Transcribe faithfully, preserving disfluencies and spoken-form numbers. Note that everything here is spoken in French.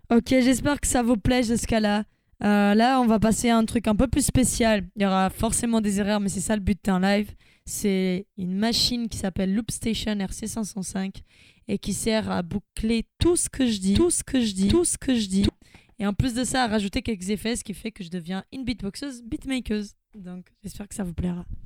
Ok, j'espère que ça vous plaît jusqu'à là. Euh, là, on va passer à un truc un peu plus spécial. Il y aura forcément des erreurs, mais c'est ça le but d'un live. C'est une machine qui s'appelle Loopstation R C cinq cent cinq et qui sert à boucler tout ce que je dis, tout ce que je dis, tout ce que je dis. Et en plus de ça, à rajouter quelques effets, ce qui fait que je deviens une beatboxeuse, beatmakeuse. Donc, j'espère que ça vous plaira.